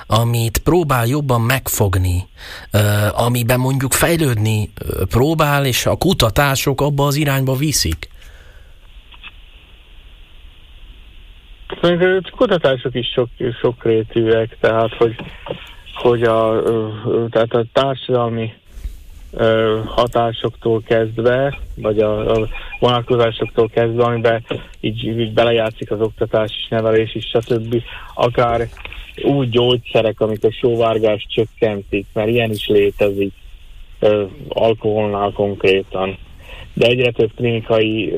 amit próbál jobban megfogni, amiben mondjuk fejlődni próbál, és a kutatások abba az irányba viszik? A kutatások is sokrétűek, tehát tehát a társadalmi hatásoktól kezdve, vagy a vonatkozásoktól kezdve, amiben így belejátszik az oktatás és nevelés is, stb. Akár úgy gyógyszerek, amik a sóvárgást csökkentik, mert ilyen is létezik, alkoholnál konkrétan. De egyre több klinikai,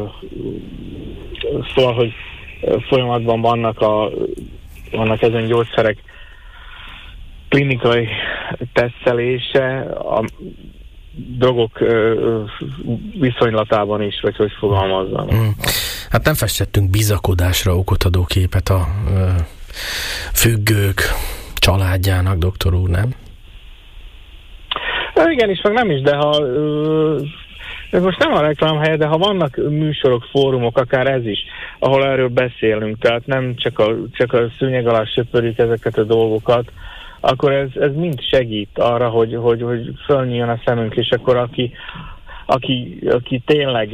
szóval, hogy folyamatban vannak ezen gyógyszerek klinikai tesztelése a drogok viszonylatában is, vagy hogy fogalmazzam. Hát nem festettünk bizakodásra okot adó képet a függők családjának, doktor úr, nem? Igen is, meg nem is, de ha ez most nem a reklámhelye, de ha vannak műsorok, fórumok, akár ez is, ahol erről beszélünk, tehát nem csak a szőnyeg alá söpörjük ezeket a dolgokat, akkor ez mind segít arra, hogy fölnyíljon a szemünk, és akkor aki tényleg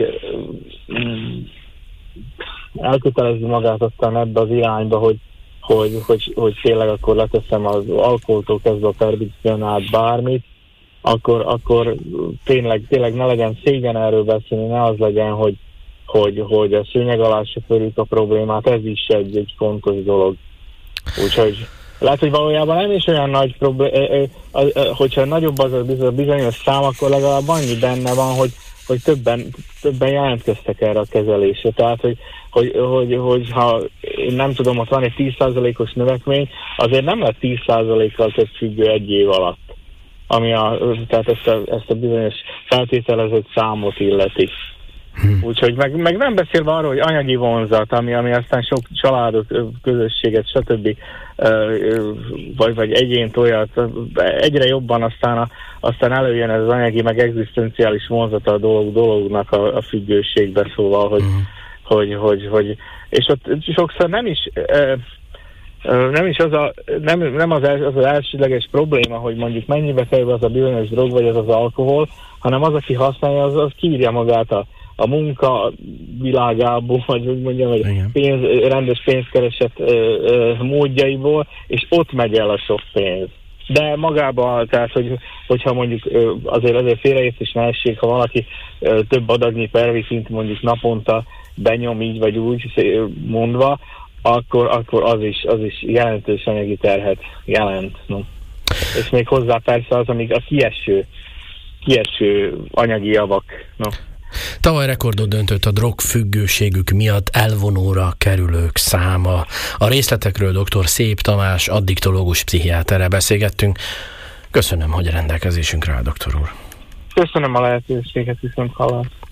elkötelezi magát aztán ebbe az irányba, hogy tényleg akkor leteszem az alkoholtól kezdve a perdicionát bármit, akkor tényleg ne legyen szégyen erről beszélni, ne az legyen, hogy a szőnyeg alá söpörjük a problémát, ez is egy fontos dolog. Úgyhogy lehet, hogy valójában nem is olyan nagy probléma, hogyha nagyobb az a bizonyos szám, akkor legalább annyi benne van, hogy többen jelentkeztek erre a kezelésre. Tehát, hogy ha én nem tudom, ott van egy 10%-os növekmény, azért nem lett 10%-kal több függő egy év alatt, ami tehát ezt a bizonyos feltételezett számot illeti. Úgyhogy meg nem beszélve arról, hogy anyagi vonzat, ami aztán sok családot, közösséget, stb. Vagy egyént olyat, egyre jobban aztán előjön ez az anyagi, meg egzisztenciális vonzata a dolognak a függőségbe, szóval, hogy és ott sokszor nem is az elsődleges probléma, hogy mondjuk mennyibe kerül az a bizonyos drog, vagy az alkohol, hanem az, aki használja, az kiírja magát a munka világából, vagy hogy mondjam, hogy rendes pénzkereset módjaiból, és ott megy el a sok pénz. De magában, tehát, hogyha mondjuk azért félreértés ne essék, ha valaki több adagnyi pervitint mondjuk naponta benyom így vagy úgy mondva, akkor az is jelentős anyagi terhet jelent. No. És még hozzá persze az, amíg a kieső anyagi javak. No. Tavaly rekordot döntött a drogfüggőségük miatt elvonóra kerülők száma. A részletekről dr. Szép Tamás, addiktológus pszichiáterrel beszélgettünk. Köszönöm, hogy rendelkezésünkre áll, doktor úr. Köszönöm a lehetőséget, viszont hallás.